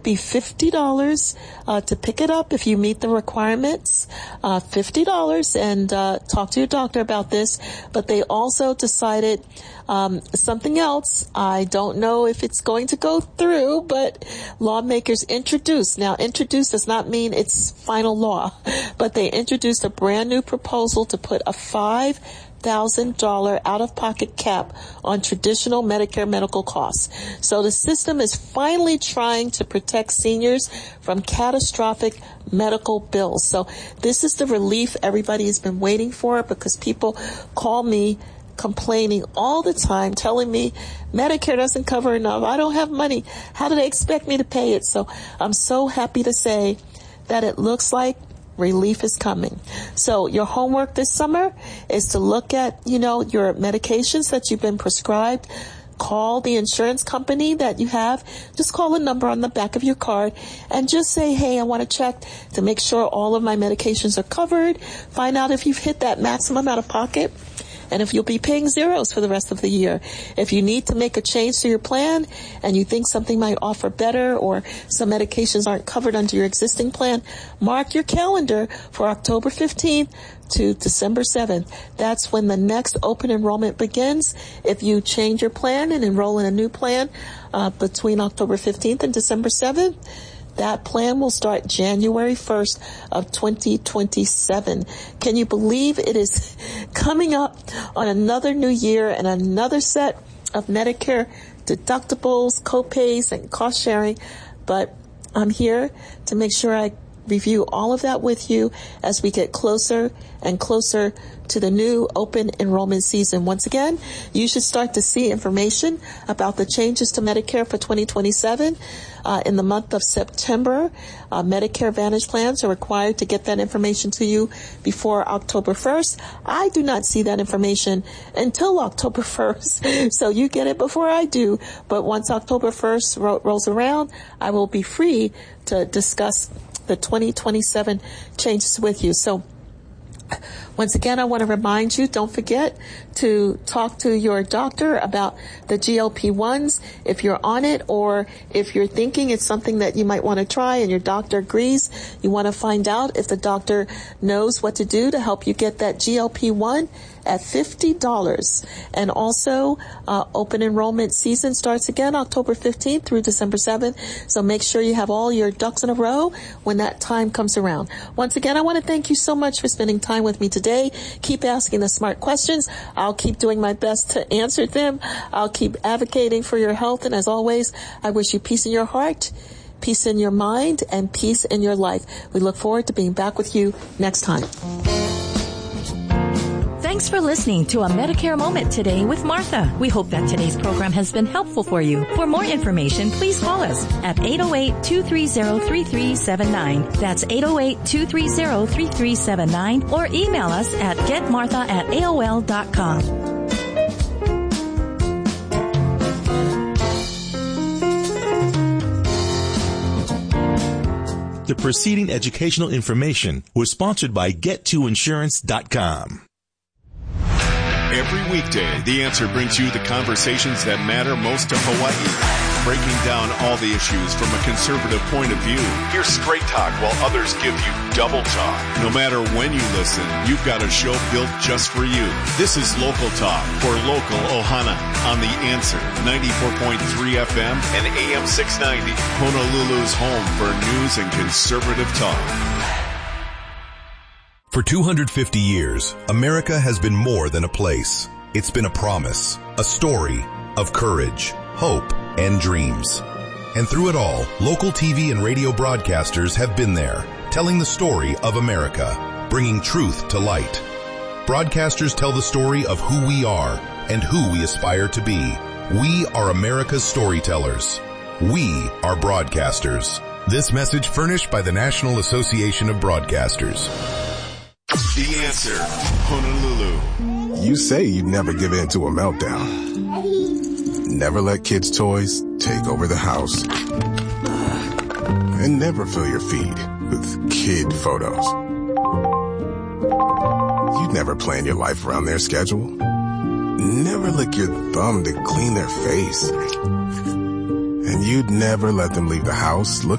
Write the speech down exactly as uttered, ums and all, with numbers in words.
be fifty dollars uh, to pick it up if you meet the requirements. Uh, fifty dollars, and uh, talk to your doctor about this. But they also decided um, something else. I don't know if it's going to go through, but lawmakers introduced. Now, introduced does not mean it's final law, but they introduced a brand new proposal to put a five thousand dollars out-of-pocket cap on traditional Medicare medical costs. So the system is finally trying to protect seniors from catastrophic medical bills. So this is the relief everybody has been waiting for, because people call me complaining all the time, telling me Medicare doesn't cover enough. I don't have money. How do they expect me to pay it? So I'm so happy to say that it looks like relief is coming. So your homework this summer is to look at, you know, your medications that you've been prescribed. Call the insurance company that you have. Just call a number on the back of your card and just say, hey, I want to check to make sure all of my medications are covered. Find out if you've hit that maximum out of pocket, and if you'll be paying zeros for the rest of the year. If you need to make a change to your plan and you think something might offer better, or some medications aren't covered under your existing plan, mark your calendar for October fifteenth to December seventh. That's when the next open enrollment begins. If you change your plan and enroll in a new plan uh, between October fifteenth and December seventh, that plan will start January first of twenty twenty-seven. Can you believe it is coming up on another new year and another set of Medicare deductibles, copays, and cost sharing? But I'm here to make sure I review all of that with you as we get closer and closer to the new open enrollment season. Once again, you should start to see information about the changes to Medicare for twenty twenty-seven uh, in the month of September. Uh, Medicare Advantage plans are required to get that information to you before October first. I do not see that information until October first, so you get it before I do. But once October first ro- rolls around, I will be free to discuss the twenty twenty-seven changes with you. So once again, I want to remind you, don't forget to talk to your doctor about the G L P ones if you're on it, or if you're thinking it's something that you might want to try and your doctor agrees. You want to find out if the doctor knows what to do to help you get that G L P one at fifty dollars. And also, uh, open enrollment season starts again October fifteenth through December seventh. So make sure you have all your ducks in a row when that time comes around. Once again, I want to thank you so much for spending time with me today. Keep asking the smart questions. I'll keep doing my best to answer them. I'll keep advocating for your health. And as always, I wish you peace in your heart, peace in your mind, and peace in your life. We look forward to being back with you next time. Thanks for listening to A Medicare Moment today with Martha. We hope that today's program has been helpful for you. For more information, please call us at eight oh eight, two three zero, three three seven nine. That's eight oh eight, two three zero, three three seven nine, or email us at getmartha at A O L dot com. The preceding educational information was sponsored by get to insurance dot com. Every weekday, The Answer brings you the conversations that matter most to Hawaii, breaking down all the issues from a conservative point of view. Hear straight talk while others give you double talk. No matter when you listen, you've got a show built just for you. This is Local Talk for local Ohana on The Answer, ninety-four point three F M and A M six ninety, Honolulu's home for news and conservative talk. For two hundred fifty years, America has been more than a place. It's been a promise, a story of courage, hope, and dreams. And through it all, local T V and radio broadcasters have been there, telling the story of America, bringing truth to light. Broadcasters tell the story of who we are and who we aspire to be. We are America's storytellers. We are broadcasters. This message furnished by the National Association of Broadcasters. The Answer, Honolulu. You say you'd never give in to a meltdown. Never let kids' toys take over the house. And never fill your feed with kid photos. You'd never plan your life around their schedule. Never lick your thumb to clean their face. And you'd never let them leave the house looking